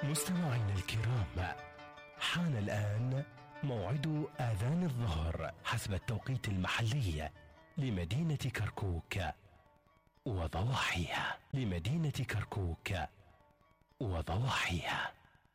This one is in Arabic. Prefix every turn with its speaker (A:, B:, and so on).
A: مستمعينا الكرام، حان الآن موعد آذان الظهر حسب التوقيت المحلي لمدينة كركوك وضواحيها.